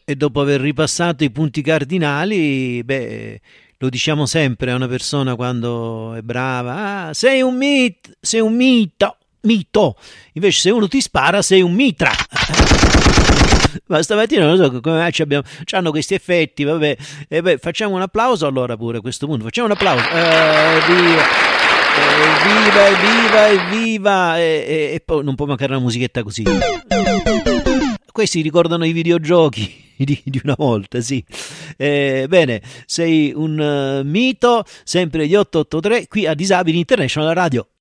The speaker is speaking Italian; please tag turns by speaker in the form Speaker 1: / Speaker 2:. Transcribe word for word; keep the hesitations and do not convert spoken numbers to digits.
Speaker 1: E dopo aver ripassato i punti cardinali, beh, lo diciamo sempre a una persona quando è brava: ah, sei un mit, sei un mito, mito. Invece se uno ti spara sei un mitra. Ma stamattina non so come mai ci abbiamo, hanno questi effetti, vabbè. E beh, facciamo un applauso allora pure a questo punto, facciamo un applauso. Eh, via. Evviva, evviva, evviva! E, e, e poi non può mancare una musichetta così. Questi ricordano i videogiochi di, di una volta, sì. Eh, bene, sei un uh, mito, sempre di otto otto tre qui a Disabili International Radio.